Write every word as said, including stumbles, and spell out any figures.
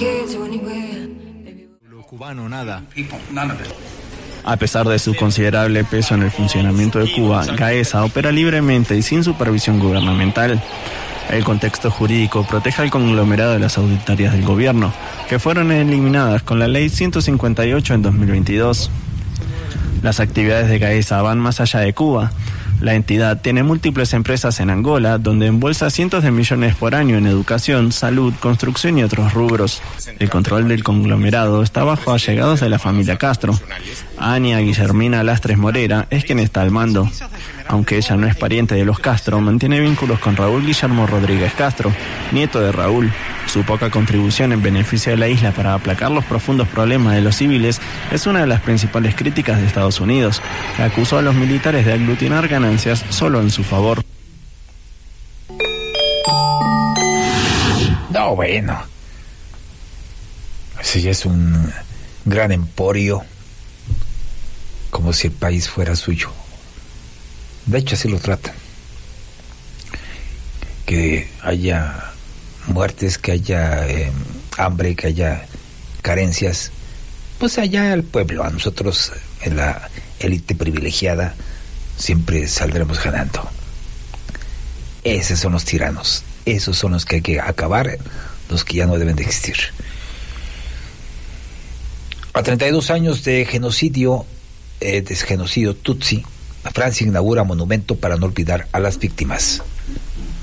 Cubano, nada. A pesar de su considerable peso en el funcionamiento de Cuba, Gaesa opera libremente y sin supervisión gubernamental. El contexto jurídico protege al conglomerado de las auditorías del gobierno, que fueron eliminadas con la Ley ciento cincuenta y ocho en dos mil veintidós. Las actividades de Gaesa van más allá de Cuba. La entidad tiene múltiples empresas en Angola, donde embolsa cientos de millones por año en educación, salud, construcción y otros rubros. El control del conglomerado está bajo allegados de la familia Castro. Ania Guillermina Lastres Morera es quien está al mando. Aunque ella no es pariente de los Castro, mantiene vínculos con Raúl Guillermo Rodríguez Castro, nieto de Raúl. Su poca contribución en beneficio de la isla para aplacar los profundos problemas de los civiles es una de las principales críticas de Estados Unidos, que acusó a los militares de aglutinar ganancias solo en su favor. No, bueno. Ese ya es un gran emporio, como si el país fuera suyo. De hecho, así lo tratan. Que haya muertes, que haya eh, hambre, que haya carencias, pues allá el pueblo, a nosotros, en la élite privilegiada, siempre saldremos ganando. Esos son los tiranos, esos son los que hay que acabar, los que ya no deben de existir. A treinta y dos años de genocidio, eh, de genocidio Tutsi, Francia inaugura monumento para no olvidar a las víctimas.